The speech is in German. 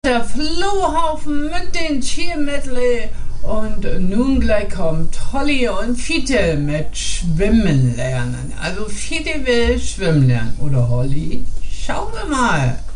der Flohhaufen mit den Tiermedley. Und nun gleich kommt Holly und Fiete mit Schwimmen lernen. Also Fiete will schwimmen lernen. Oder Holly? Schauen wir mal.